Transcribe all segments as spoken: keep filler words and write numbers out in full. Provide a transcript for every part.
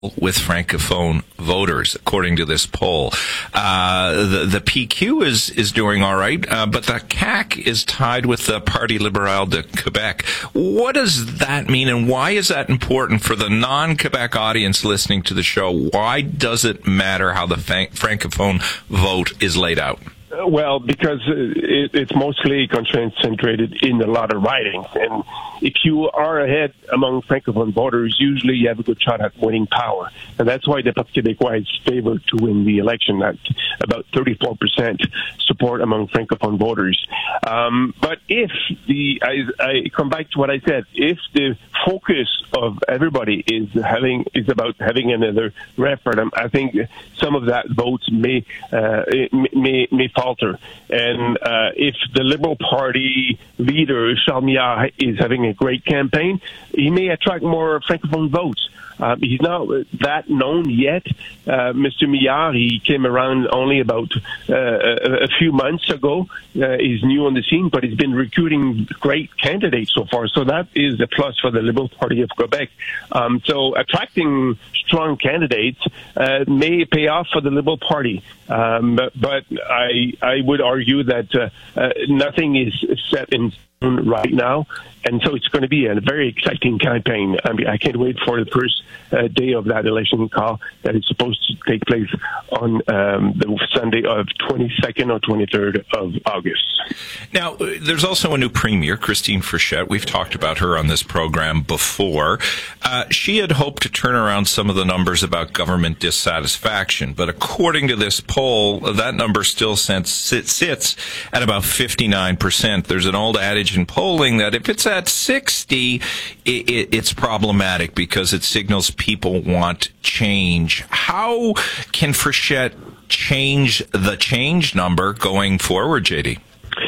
with Francophone voters, according to this poll. Uh, the, the P Q is, is doing all right, uh, but the C A Q is tied with the Parti Libéral de Quebec. What does that mean, and why is that important for the non-Quebec audience listening to the show? Why does it matter how the Francophone vote is laid out? Well, because it, it's mostly concentrated in a lot of ridings. And if you are ahead among Francophone voters, usually you have a good shot at winning power. And that's why the Parti Québécois is favored to win the election at about thirty-four percent support among Francophone voters. Um, but if the, I, I come back to what I said, if the focus of everybody is having, is about having another referendum, I think some of that votes may, uh, may, may falter. And uh, if the Liberal Party leader, Charles Milliard, is having a great campaign, he may attract more Francophone votes. Uh, he's not that known yet. Uh, Mister Milliard, he came around only about uh, a, a few months ago. Uh, he's new on the scene, but he's been recruiting great candidates so far. So that is a plus for the Liberal Party of Quebec. Um, so attracting strong candidates uh, may pay off for the Liberal Party. Um, but, but I, I would argue that uh, uh, nothing is set in stone right now. And so it's going to be a very exciting campaign. I mean, I can't wait for the first uh, day of that election call that is supposed to take place on um, the Sunday of twenty-second or twenty-third of August. Now, there's also a new premier, Christine Frechette. We've talked about her on this program before. Uh, she had hoped to turn around some of the numbers about government dissatisfaction, but according to this poll, that number still sits at about fifty-nine percent. There's an old adage in polling that if it's at sixty, it, it, it's problematic because it signals people want change. How can Frechette change the change number going forward, J D?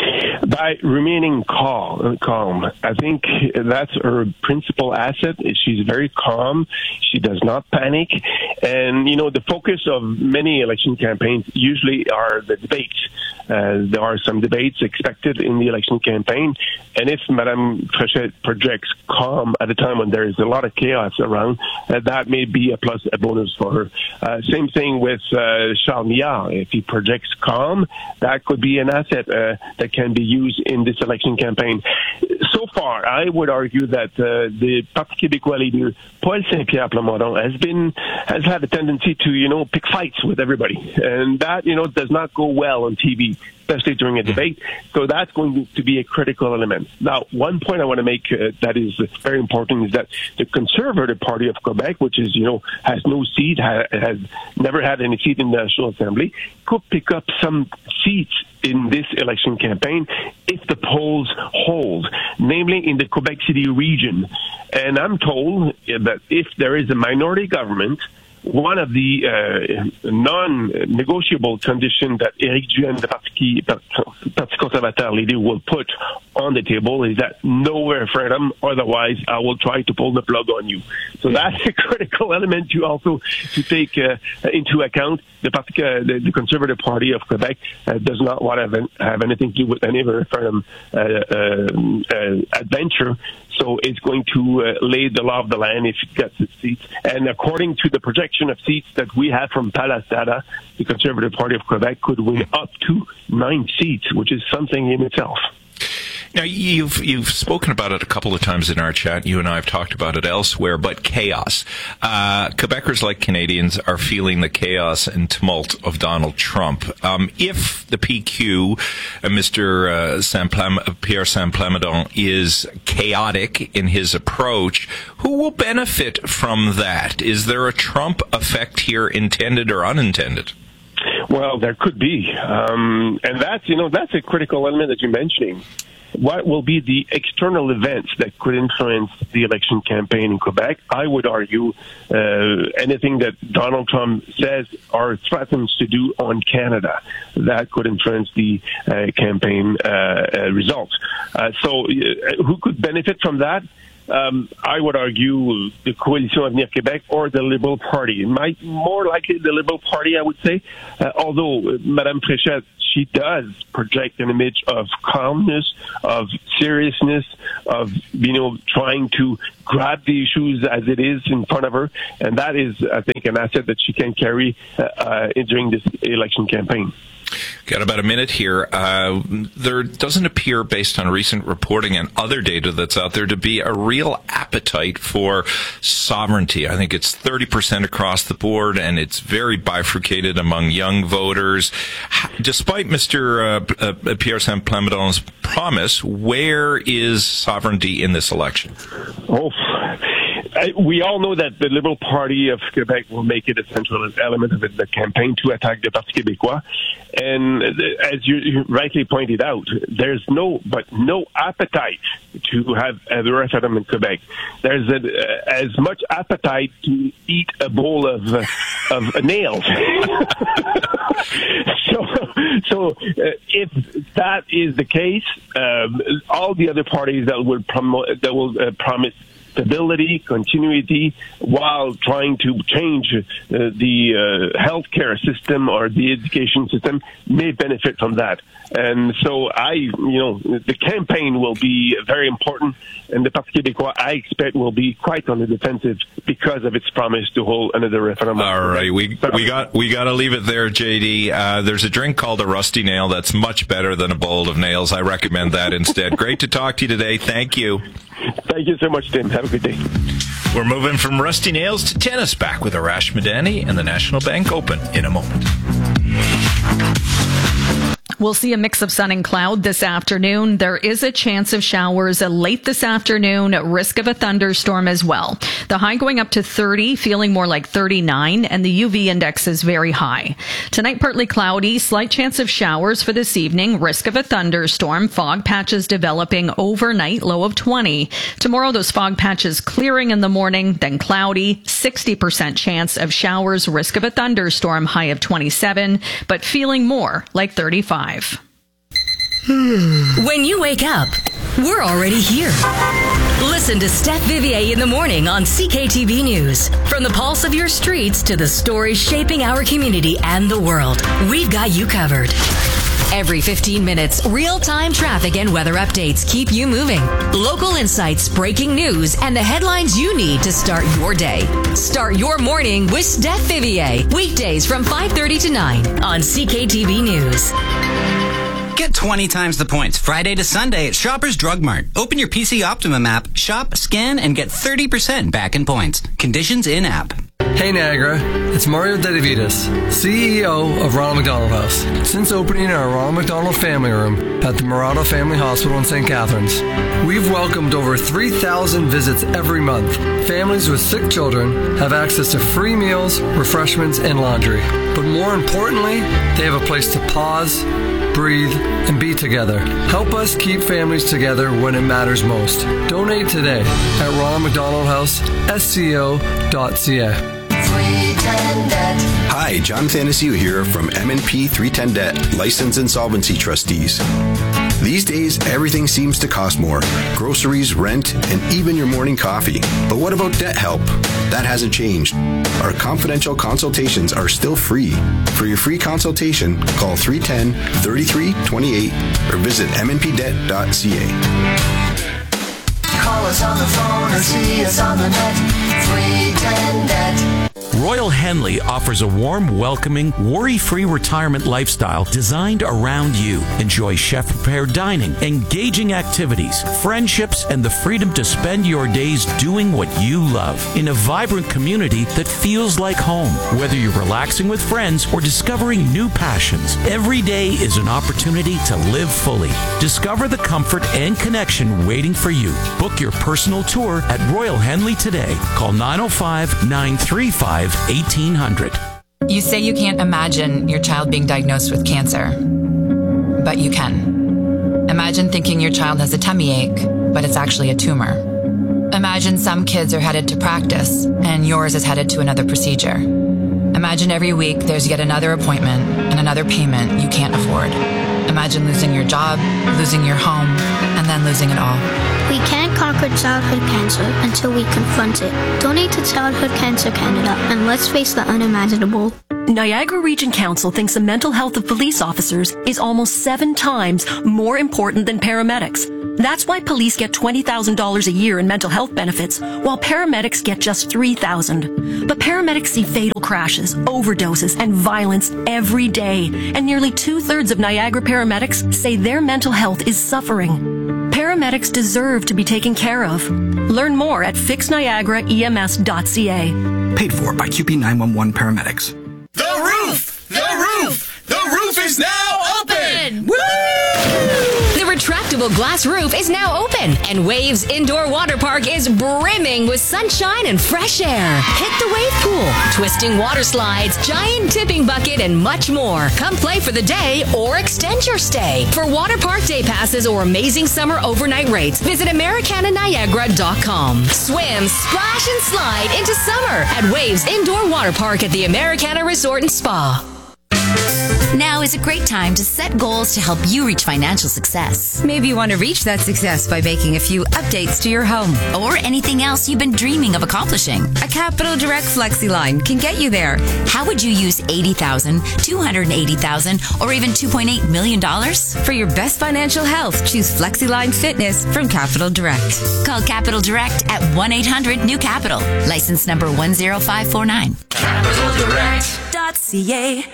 By remaining calm, calm. I think that's her principal asset. She's very calm. She does not panic. And, you know, the focus of many election campaigns usually are the debates. Uh, there are some debates expected in the election campaign. And if Madame Frechette projects calm at a time when there is a lot of chaos around, uh, that may be a plus, a bonus for her. Uh, same thing with uh, Charles Milliard. If he projects calm, that could be an asset uh, that can be used in this election campaign. So far, I would argue that uh, the Parti Québécois leader, Paul Saint-Pierre Plamondon, has been has had a tendency to, you know, pick fights with everybody, and that, you know, does not go well on T V, especially during a debate. So that's going to be a critical element. Now, one point I want to make uh, that is very important is that the Conservative Party of Quebec, which is, you know, has no seat, ha- has never had any seat in the National Assembly, could pick up some seats in this election campaign if the polls hold, namely in the Quebec City region. And I'm told that if there is a minority government, one of the uh, non-negotiable conditions that Éric Duhaime, the Parti, Parti conservateur leader, will put on the table is that no referendum, otherwise I will try to pull the plug on you. So that's a critical element to also to take uh, into account. The, Parti, uh, the, the Conservative Party of Quebec uh, does not want to have, have anything to do with any referendum uh, uh, uh, adventure. So it's going to uh, lay the law of the land if it gets its seats. And according to the projection of seats that we have from Palace Data, the Conservative Party of Quebec could win up to nine seats, which is something in itself. Now, you've you've spoken about it a couple of times in our chat. You and I have talked about it elsewhere, but chaos. Uh, Quebecers, like Canadians, are feeling the chaos and tumult of Donald Trump. Um, if the P Q, uh, Mister Uh, Saint-Plam- Pierre Saint-Plamondon, is chaotic in his approach, who will benefit from that? Is there a Trump effect here, intended or unintended? Well, there could be. Um, and that's, you know, that's a critical element that you're mentioning. What will be the external events that could influence the election campaign in Quebec? I would argue uh, anything that Donald Trump says or threatens to do on Canada, that could influence the uh, campaign uh, uh, results. Uh, so uh, who could benefit from that? um, I would argue the Coalition Avenir Québec or the Liberal Party. It might more likely the Liberal Party, I would say. Uh, although uh, Madame Fréchette, she does project an image of calmness, of seriousness, of, you know, trying to grab the issues as it is in front of her. And that is, I think, an asset that she can carry uh, uh, during this election campaign. Got about a minute here. Uh, there doesn't appear, based on recent reporting and other data that's out there, to be a real appetite for sovereignty. I think it's thirty percent across the board, and it's very bifurcated among young voters. Despite Mister Uh, uh, Pierre Saint-Plamondon's promise, where is sovereignty in this election? Oh, I, we all know that the Liberal Party of Quebec will make it a central element of the campaign to attack the Parti québécois. And as you, you rightly pointed out, there's no, but no appetite to have a referendum in Quebec. There's a, uh, as much appetite to eat a bowl of uh, of nails. so, so uh, if that is the case, um, all the other parties that will promote, that will uh, promise stability, continuity, while trying to change uh, the uh, healthcare system or the education system, may benefit from that. And so I, you know, the campaign will be very important, and the Parti québécois, I expect, will be quite on the defensive because of its promise to hold another referendum. All right, we we got we got to leave it there, J D. Uh, there's a drink called a Rusty Nail that's much better than a bowl of nails. I recommend that instead. Great to talk to you today. Thank you. Thank you so much, Tim. Have a good day. We're moving from Rusty Nails to tennis. Back with Arash Madani and the National Bank Open in a moment. We'll see a mix of sun and cloud this afternoon. There is a chance of showers late this afternoon, risk of a thunderstorm as well. The high going up to thirty, feeling more like thirty-nine, and the U V index is very high. Tonight, partly cloudy, slight chance of showers for this evening, risk of a thunderstorm, fog patches developing overnight, low of twenty. Tomorrow, those fog patches clearing in the morning, then cloudy, sixty percent chance of showers, risk of a thunderstorm, high of twenty-seven, but feeling more like thirty-five. When you wake up, we're already here. Listen to Steph Vivier in the morning on C K T V News. From the pulse of your streets to the stories shaping our community and the world, we've got you covered. Every fifteen minutes, real-time traffic and weather updates keep you moving. Local insights, breaking news, and the headlines you need to start your day. Start your morning with Steph Vivier. Weekdays from five thirty to nine on C K T V News. Get twenty times the points Friday to Sunday at Shoppers Drug Mart. Open your P C Optimum app, shop, scan, and get thirty percent back in points. Conditions in-app. Hey Niagara, it's Mario Dedivitas, C E O of Ronald McDonald House. Since opening our Ronald McDonald Family Room at the Murado Family Hospital in Saint Catharines, we've welcomed over three thousand visits every month. Families with sick children have access to free meals, refreshments, and laundry. But more importantly, they have a place to pause, breathe, and be together. Help us keep families together when it matters most. Donate today at Ronald McDonald House, S C O dot C A. Hi, John Thanasiu here from M and P three ten Debt, Licensed Insolvency Trustees. These days, everything seems to cost more. Groceries, rent, and even your morning coffee. But what about debt help? That hasn't changed. Our confidential consultations are still free. For your free consultation, call three one zero, three three two eight or visit m n p debt dot c a. Call us on the phone or see us on the net. three ten Debt. Royal Henley offers a warm, welcoming, worry-free retirement lifestyle designed around you. Enjoy chef-prepared dining, engaging activities, friendships, and the freedom to spend your days doing what you love in a vibrant community that feels like home. Whether you're relaxing with friends or discovering new passions, every day is an opportunity to live fully. Discover the comfort and connection waiting for you. Book your personal tour at Royal Henley today. Call nine oh five, nine three five, eighteen hundred. You say you can't imagine your child being diagnosed with cancer, but you can. Imagine thinking your child has a tummy ache, but it's actually a tumor. Imagine some kids are headed to practice, and yours is headed to another procedure. Imagine every week there's yet another appointment and another payment you can't afford. Imagine losing your job, losing your home, and then then losing it all. We can't conquer childhood cancer until we confront it. Donate to Childhood Cancer Canada and let's face the unimaginable. Niagara Region Council thinks the mental health of police officers is almost seven times more important than paramedics. That's why police get twenty thousand dollars a year in mental health benefits, while paramedics get just three thousand dollars. But paramedics see fatal crashes, overdoses, and violence every day, and nearly two-thirds of Niagara paramedics say their mental health is suffering. Paramedics deserve to be taken care of. Learn more at fix niagara E M S dot C A. Paid for by Q P nine one one Paramedics. The roof! The roof! The roof is now open! Woo! The retractable glass roof is now open, and Waves Indoor Water Park is brimming with sunshine and fresh air. Hit the wave pool, twisting water slides, giant tipping bucket, and much more. Come play for the day or extend your stay. For water park day passes or amazing summer overnight rates, visit Americana Niagara dot com. Swim, splash, and slide into summer at Waves Indoor Water Park at the Americana Resort and Spa. Now is a great time to set goals to help you reach financial success. Maybe you want to reach that success by making a few updates to your home. Or anything else you've been dreaming of accomplishing. A Capital Direct FlexiLine can get you there. How would you use eighty thousand dollars, two hundred eighty thousand dollars, or even two point eight million dollars? For your best financial health, choose FlexiLine Fitness from Capital Direct. Call Capital Direct at one eight hundred new capital. License number one zero five four nine. Capital Direct dot C A.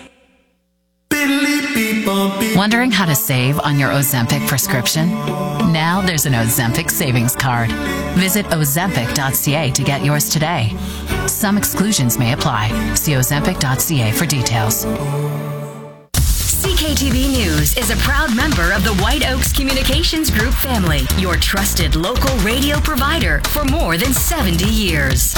Wondering how to save on your Ozempic prescription? Now there's an Ozempic savings card. Visit ozempic dot c a to get yours today. Some exclusions may apply. See ozempic dot c a for details. C K T V News is a proud member of the White Oaks Communications Group family, your trusted local radio provider for more than seventy years.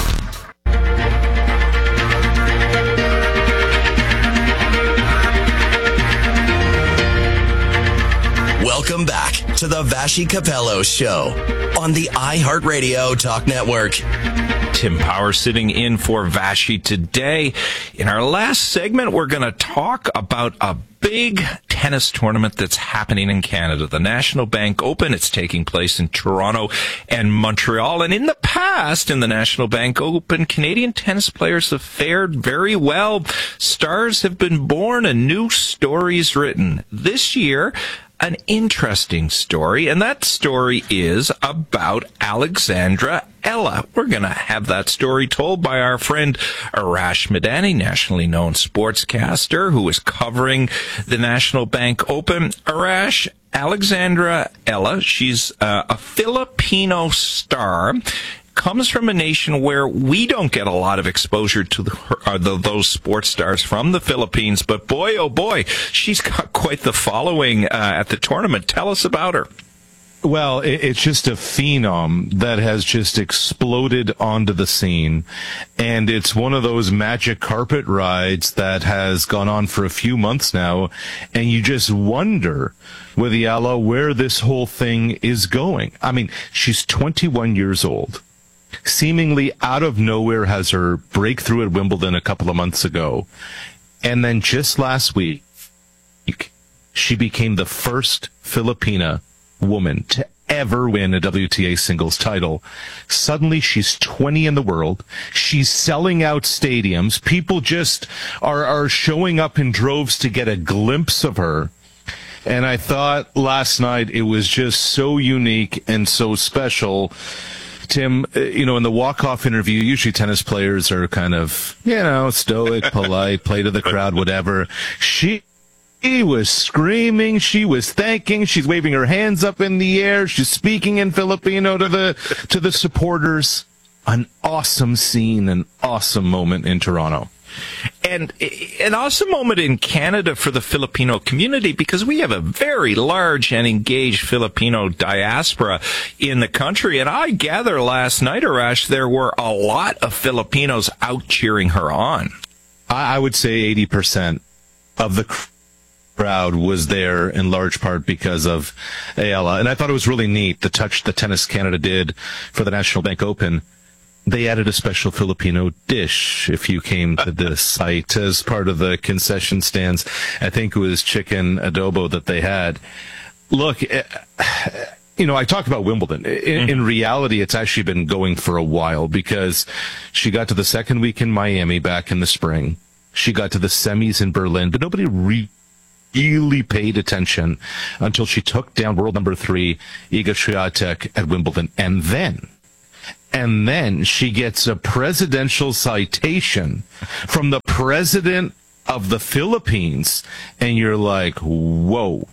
Welcome back to the Vashi Capello Show on the iHeartRadio Talk Network. Tim Power sitting in for Vashi today. In our last segment, we're going to talk about a big tennis tournament that's happening in Canada, the National Bank Open. It's taking place in Toronto and Montreal. And in the past, in the National Bank Open, Canadian tennis players have fared very well. Stars have been born and new stories written. This year, an interesting story, and that story is about Alexandra Ella. We're going to have that story told by our friend Arash Madani, nationally known sportscaster who is covering the National Bank Open. Arash, Alexandra Ella, she's uh, a Filipino star, comes from a nation where we don't get a lot of exposure to the, uh, the, those sports stars from the Philippines. But boy, oh boy, she's got quite the following uh, at the tournament. Tell us about her. Well, it's just a phenom that has just exploded onto the scene. And it's one of those magic carpet rides that has gone on for a few months now. And you just wonder, with Ella, where this whole thing is going. I mean, she's twenty-one years old. Seemingly out of nowhere has her breakthrough at Wimbledon a couple of months ago. And then just last week, she became the first Filipina woman to ever win a W T A singles title. Suddenly she's twenty in the world. She's selling out stadiums. People just are, are showing up in droves to get a glimpse of her. And I thought last night it was just so unique and so special. Tim, you know, in the walk-off interview, usually tennis players are kind of, you know, stoic, polite, play to the crowd, whatever. She She was screaming. She was thanking. She's waving her hands up in the air. She's speaking in Filipino to the to the supporters. An awesome scene, an awesome moment in Toronto. And an awesome moment in Canada for the Filipino community, because we have a very large and engaged Filipino diaspora in the country. And I gather last night, Arash, there were a lot of Filipinos out cheering her on. I would say eighty percent of the crowd was there in large part because of Ella. And I thought it was really neat, the touch that Tennis Canada did for the National Bank Open. They added a special Filipino dish if you came to this site as part of the concession stands. I think it was chicken adobo that they had. Look, you you know, I talked about Wimbledon. In, mm-hmm. in reality, it's actually been going for a while because she got to the second week in Miami back in the spring. She got to the semis in Berlin, but nobody re- really paid attention until she took down world number three, Iga Swiatek, at Wimbledon. And then, and then she gets a presidential citation from the president of the Philippines. And you're like, whoa.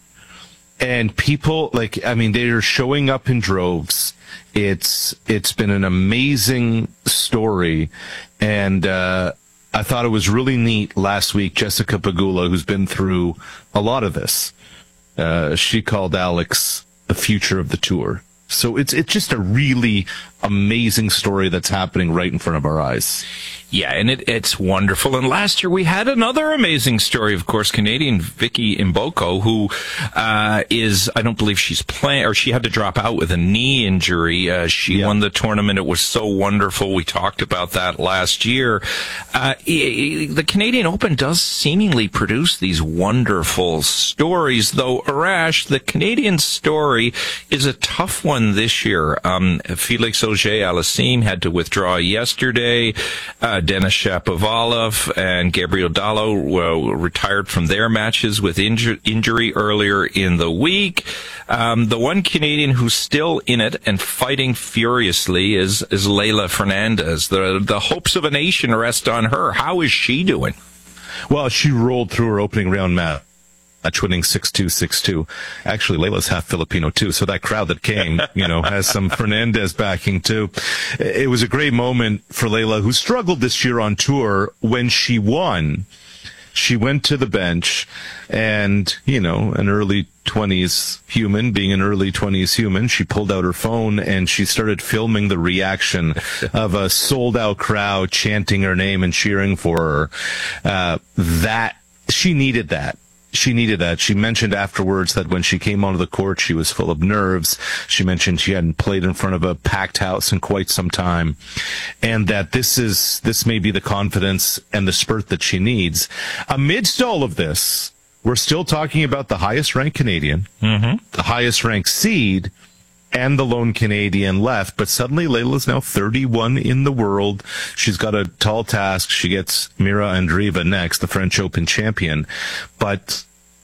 And people, like, I mean, they're showing up in droves. It's, it's been an amazing story. And, uh, I thought it was really neat last week. Jessica Pegula, who's been through a lot of this, uh, she called Alex the future of the tour. So it's, it's just a really amazing story that's happening right in front of our eyes. Yeah, and it, it's wonderful. And last year we had another amazing story, of course, Canadian Vicky Mboko, who uh, is, I don't believe she's playing, or she had to drop out with a knee injury. Uh, she yeah. won the tournament. It was so wonderful. We talked about that last year. Uh, the Canadian Open does seemingly produce these wonderful stories, though, Arash, the Canadian story is a tough one this year. Um, Felix Auger-Aliassime had to withdraw yesterday. Uh, Denis Shapovalov and Gabriel Dallo uh, retired from their matches with inju- injury earlier in the week. Um, the one Canadian who's still in it and fighting furiously is, is Leylah Fernandez. The, the hopes of a nation rest on her. How is she doing? Well, she rolled through her opening round match. Match winning six two, six two. Actually, Leylah's half Filipino too, so that crowd that came, you know, has some Fernandez backing too. It was a great moment for Leylah, who struggled this year on tour. When she won, she went to the bench and, you know, an early twenties human, being an early twenties human, she pulled out her phone and she started filming the reaction of a sold-out crowd chanting her name and cheering for her. Uh, that, she needed that. She needed that. She mentioned afterwards that when she came onto the court, she was full of nerves. She mentioned she hadn't played in front of a packed house in quite some time, and that this is, this may be the confidence and the spurt that she needs. Amidst all of this, we're still talking about the highest ranked Canadian, mm-hmm. the highest ranked seed, and the lone Canadian left. But suddenly Leylah's now thirty-one in the world. She's got a tall task. She gets Mira Andreeva next, the French Open champion. But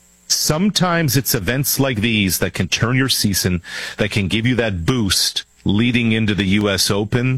sometimes it's events like these that can turn your season, that can give you that boost leading into the U S Open.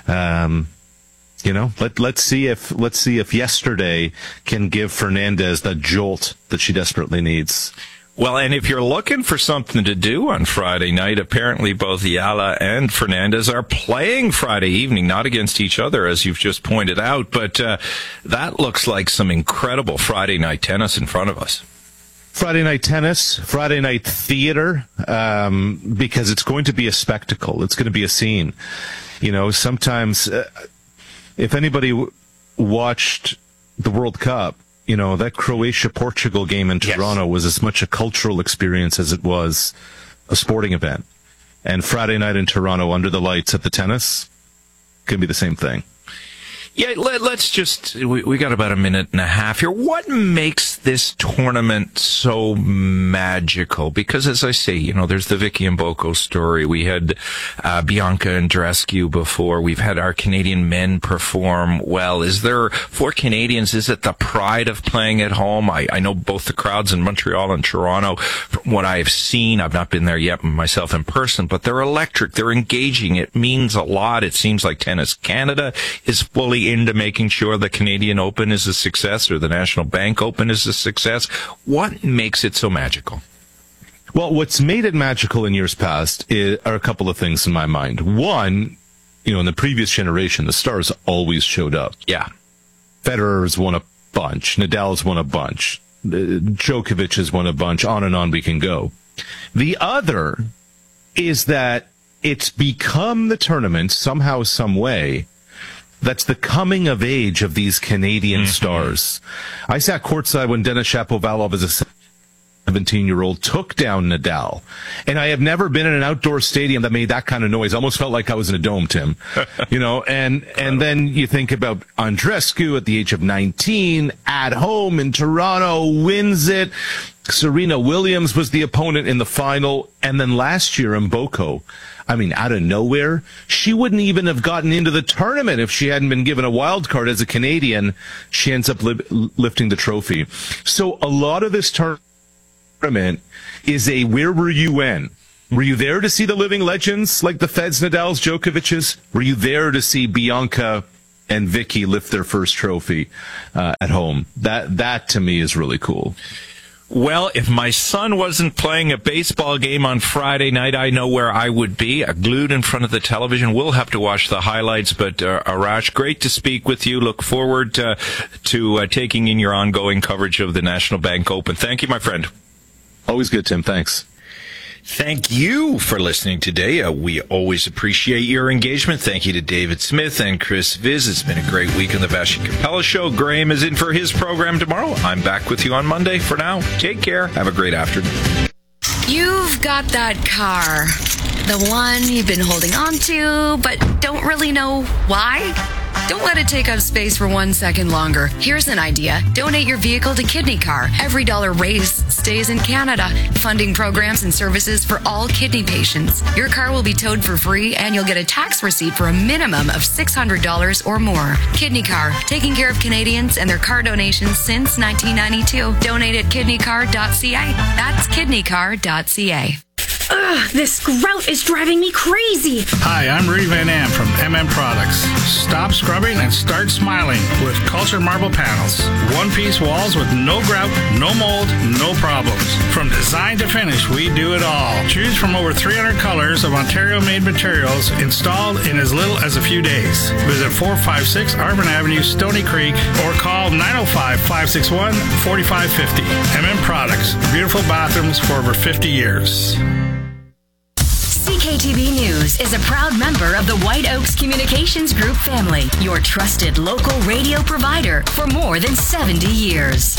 Um, you know, let, let's see if, let's see if yesterday can give Fernandez the jolt that she desperately needs. Well, and if you're looking for something to do on Friday night, apparently both Ayala and Fernandez are playing Friday evening, not against each other, as you've just pointed out, but uh, that looks like some incredible Friday night tennis in front of us. Friday night tennis, Friday night theater, um, because it's going to be a spectacle. It's going to be a scene. You know, sometimes, uh, if anybody w- watched the World Cup, you know, that Croatia-Portugal game in Toronto yes. was as much a cultural experience as it was a sporting event. And Friday night in Toronto under the lights at the tennis could be the same thing. Yeah, let, let's just, we, we got about a minute and a half here. What makes this tournament so magical? Because as I say, you know, there's the Vicky Mboko story. We had uh, Bianca Andreescu before. We've had our Canadian men perform well. Is there, for Canadians, is it the pride of playing at home? I, I know both the crowds in Montreal and Toronto, from what I've seen, I've not been there yet myself in person, but they're electric. They're engaging. It means a lot. It seems like Tennis Canada is fully into making sure the Canadian Open is a success or the National Bank Open is a success. What makes it so magical? Well, what's made it magical in years past is, are a couple of things in my mind. One, you know, in the previous generation, the stars always showed up. Yeah. Federer's won a bunch. Nadal's won a bunch. Djokovic has won a bunch. On and on we can go. The other is that it's become the tournament somehow, some way, that's the coming of age of these Canadian mm-hmm. stars. I sat courtside when Denis Shapovalov as a seventeen-year-old took down Nadal. And I have never been in an outdoor stadium that made that kind of noise. I almost felt like I was in a dome, Tim. You know, and and then you think about Andreescu at the age of nineteen, at home in Toronto, wins it. Serena Williams was the opponent in the final. And then last year in Boko, I mean, out of nowhere, she wouldn't even have gotten into the tournament if she hadn't been given a wild card as a Canadian. She ends up li- lifting the trophy. So a lot of this tournament is a where were you when? Were you there to see the living legends like the Feds, Nadals, Djokovic's? Were you there to see Bianca and Vicky lift their first trophy uh, at home? That that to me is really cool. Well, if my son wasn't playing a baseball game on Friday night, I know where I would be, uh, glued in front of the television. We'll have to watch the highlights, but uh, Arash, great to speak with you. Look forward uh, to uh, taking in your ongoing coverage of the National Bank Open. Thank you, my friend. Always good, Tim. Thanks. Thank you for listening today. Uh, we always appreciate your engagement. Thank you to David Smith and Chris Viz. It's been a great week on the Vassy Capella Show. Graham is in for his program tomorrow. I'm back with you on Monday. For now, take care. Have a great afternoon. You've got that car. The one you've been holding on to, but don't really know why? Don't let it take up space for one second longer. Here's an idea. Donate your vehicle to Kidney Car. Every dollar raised stays in Canada, funding programs and services for all kidney patients. Your car will be towed for free, and you'll get a tax receipt for a minimum of six hundred dollars or more. Kidney Car, taking care of Canadians and their car donations since nineteen ninety-two. Donate at kidney car dot c a. That's kidney car dot c a. Ugh, this grout is driving me crazy. Hi, I'm Rudy Van Am from M M Products. Stop scrubbing and start smiling with Culture Marble Panels. One-piece walls with no grout, no mold, no problems. From design to finish, we do it all. Choose from over three hundred colors of Ontario-made materials installed in as little as a few days. Visit four five six Arvin Avenue, Stony Creek, or call nine oh five, five six one, four five five oh. M M Products, beautiful bathrooms for over fifty years. C K T V News is a proud member of the White Oaks Communications Group family, your trusted local radio provider for more than seventy years.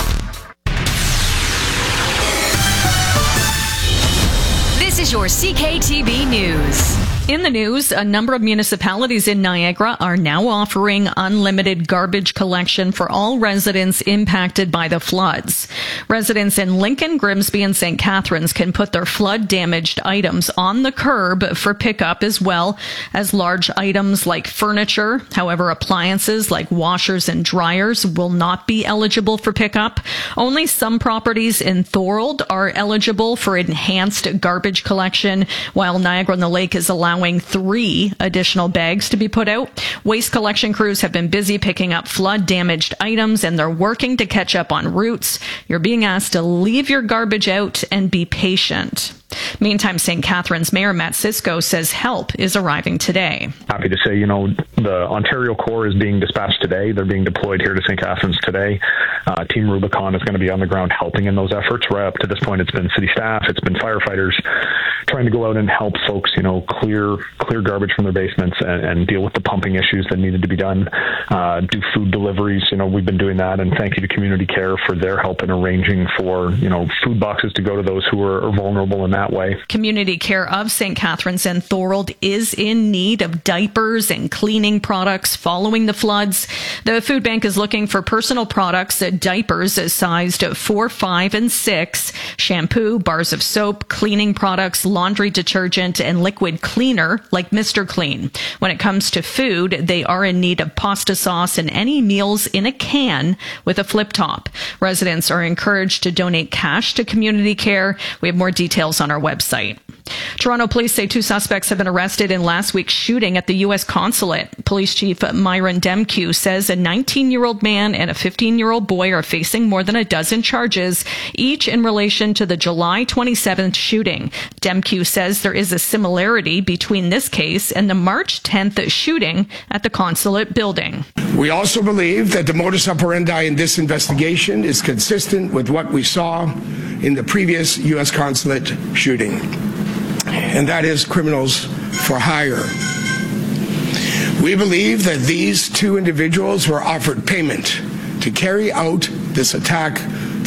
This is your C K T V News. In the news, a number of municipalities in Niagara are now offering unlimited garbage collection for all residents impacted by the floods. Residents in Lincoln, Grimsby, and Saint Catharines can put their flood-damaged items on the curb for pickup, as well as large items like furniture. However, appliances like washers and dryers will not be eligible for pickup. Only some properties in Thorold are eligible for enhanced garbage collection, while Niagara-on-the-Lake is allowing three additional bags to be put out. Waste collection crews have been busy picking up flood-damaged items, and they're working to catch up on routes. You're being asked to leave your garbage out and be patient. Meantime, Saint Catharines Mayor Matt Cisco says help is arriving today. Happy to say, you know, the Ontario Corps is being dispatched today. They're being deployed here to Saint Catharines today. Uh, Team Rubicon is going to be on the ground helping in those efforts. Right up to this point, it's been city staff, it's been firefighters trying to go out and help folks, you know, clear clear garbage from their basements and, and deal with the pumping issues that needed to be done. Uh, do food deliveries. You know, we've been doing that, and thank you to Community Care for their help in arranging for, you know, food boxes to go to those who are, are vulnerable in that way. Community Care of Saint Catharines and Thorold is in need of diapers and cleaning products following the floods. The food bank is looking for personal products, diapers sized four, five, and six, shampoo, bars of soap, cleaning products, laundry detergent, and liquid cleaner like Mister Clean. When it comes to food, they are in need of pasta sauce and any meals in a can with a flip top. Residents are encouraged to donate cash to Community Care. We have more details on our website. Toronto police say two suspects have been arrested in last week's shooting at the U S consulate. Police Chief Myron Demkew says a nineteen-year-old man and a fifteen-year-old boy are facing more than a dozen charges, each in relation to the July twenty-seventh shooting. Demkew says there is a similarity between this case and the March tenth shooting at the consulate building. We also believe that the modus operandi in this investigation is consistent with what we saw in the previous U S consulate shooting, and that is criminals for hire. We believe that these two individuals were offered payment to carry out this attack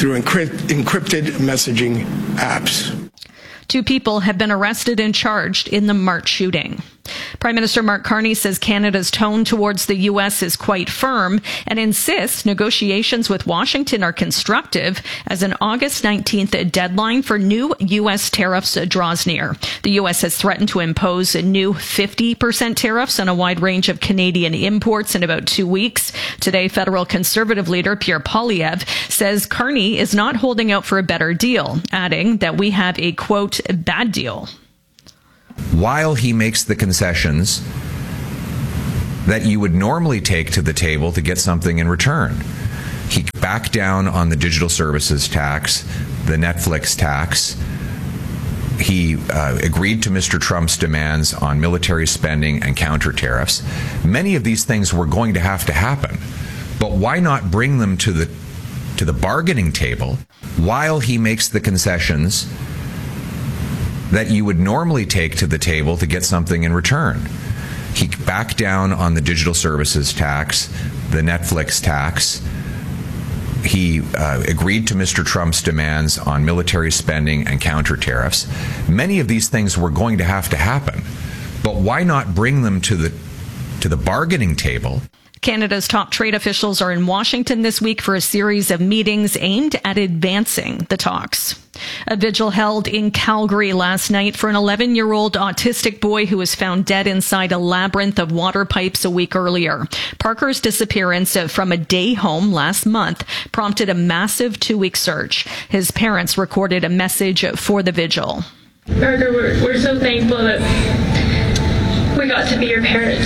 through encrypt- encrypted messaging apps. Two people have been arrested and charged in the March shooting. Prime Minister Mark Carney says Canada's tone towards the U S is quite firm and insists negotiations with Washington are constructive as an August nineteenth deadline for new U S tariffs draws near. The U S has threatened to impose new fifty percent tariffs on a wide range of Canadian imports in about two weeks. Today, federal Conservative leader Pierre Poilievre says Carney is not holding out for a better deal, adding that we have a, quote, bad deal. While he makes the concessions that you would normally take to the table to get something in return. He backed down on the digital services tax, the Netflix tax. He uh, agreed to Mister Trump's demands on military spending and counter tariffs. Many of these things were going to have to happen, but why not bring them to the to the bargaining table while he makes the concessions that you would normally take to the table to get something in return? He backed down on the digital services tax, the Netflix tax. He uh, agreed to Mister Trump's demands on military spending and counter tariffs. Many of these things were going to have to happen, but why not bring them to the to the bargaining table? Canada's top trade officials are in Washington this week for a series of meetings aimed at advancing the talks. A vigil held in Calgary last night for an eleven-year-old autistic boy who was found dead inside a labyrinth of water pipes a week earlier. Parker's disappearance from a day home last month prompted a massive two-week search. His parents recorded a message for the vigil. Parker, we're, we're so thankful that we got to be your parents,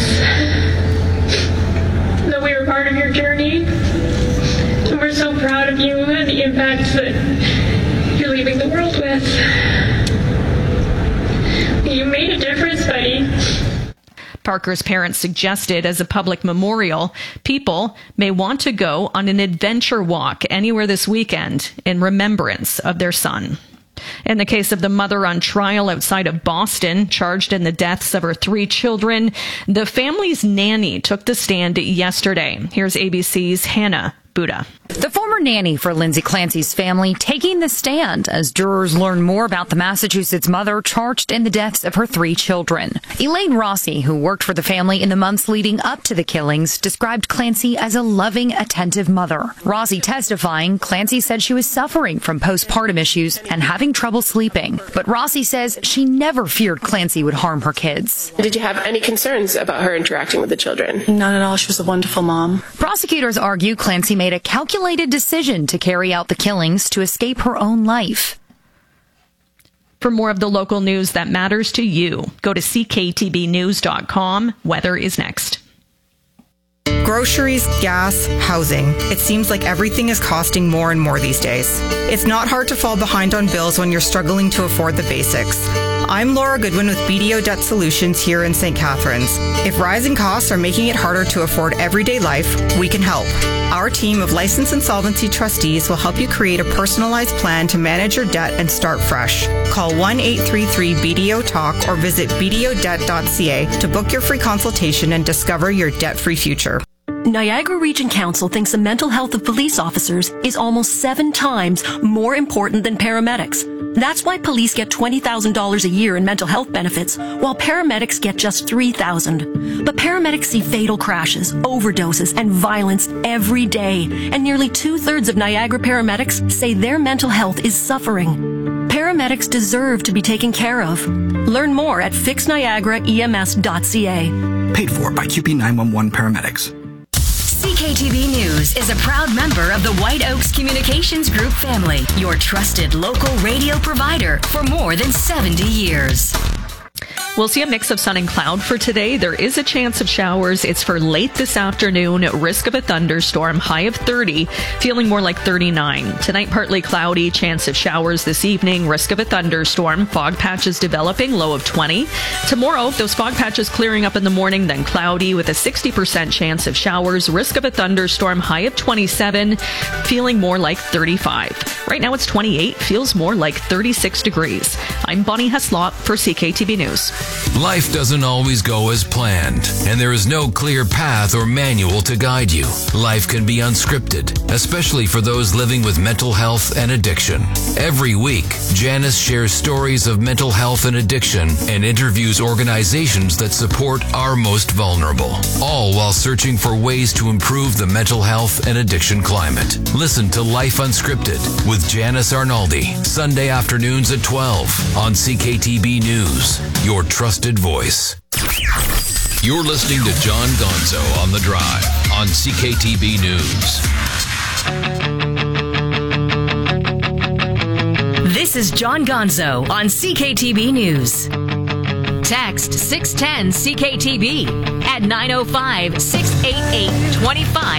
that we were part of your journey, and we're so proud of you and the impact that you're leaving the world with. You made a difference, buddy. Parker's parents suggested as a public memorial, people may want to go on an adventure walk anywhere this weekend in remembrance of their son. In the case of the mother on trial outside of Boston, charged in the deaths of her three children, the family's nanny took the stand yesterday. Here's A B C's Hannah Buddha. The former nanny for Lindsay Clancy's family taking the stand as jurors learn more about the Massachusetts mother charged in the deaths of her three children. Elaine Rossi, who worked for the family in the months leading up to the killings, described Clancy as a loving, attentive mother. Rossi testifying, Clancy said she was suffering from postpartum issues and having trouble sleeping. But Rossi says she never feared Clancy would harm her kids. Did you have any concerns about her interacting with the children? None at all. She was a wonderful mom. Prosecutors argue Clancy made a calculated decision to carry out the killings to escape her own life. For more of the local news that matters to you, go to C K T B news dot com. Weather is next. Groceries, gas, housing. It seems like everything is costing more and more these days. It's not hard to fall behind on bills when you're struggling to afford the basics. I'm Laura Goodwin with B D O Debt Solutions here in Saint Catharines. If rising costs are making it harder to afford everyday life, we can help. Our team of licensed insolvency trustees will help you create a personalized plan to manage your debt and start fresh. Call one eight three three B D O talk or visit b d o debt dot c a to book your free consultation and discover your debt-free future. Niagara Region Council thinks the mental health of police officers is almost seven times more important than paramedics. That's why police get twenty thousand dollars a year in mental health benefits, while paramedics get just three thousand dollars. But paramedics see fatal crashes, overdoses, and violence every day, and nearly two-thirds of Niagara paramedics say their mental health is suffering. Paramedics deserve to be taken care of. Learn more at fix niagara e m s dot c a. Paid for by Q P nine one one Paramedics. C K T V News is a proud member of the White Oaks Communications Group family, your trusted local radio provider for more than seventy years. We'll see a mix of sun and cloud for today. There is a chance of showers. It's for late this afternoon. Risk of a thunderstorm, high of thirty, feeling more like thirty-nine. Tonight, partly cloudy, chance of showers this evening. Risk of a thunderstorm, fog patches developing, low of twenty. Tomorrow, those fog patches clearing up in the morning, then cloudy with a sixty percent chance of showers. Risk of a thunderstorm, high of twenty-seven, feeling more like thirty-five. Right now, it's twenty-eight, feels more like thirty-six degrees. I'm Bonnie Heslop for C K T V News. Life doesn't always go as planned, and there is no clear path or manual to guide you. Life can be unscripted, especially for those living with mental health and addiction. Every week, Janice shares stories of mental health and addiction and interviews organizations that support our most vulnerable, all while searching for ways to improve the mental health and addiction climate. Listen to Life Unscripted with Janice Arnaldi, Sunday afternoons at twelve on C K T B News, your trusted voice. You're listening to John Gonzo on The Drive on C K T B News. This is John Gonzo on C K T B News. Text six one zero C K T B at nine oh five, six eight eight, two five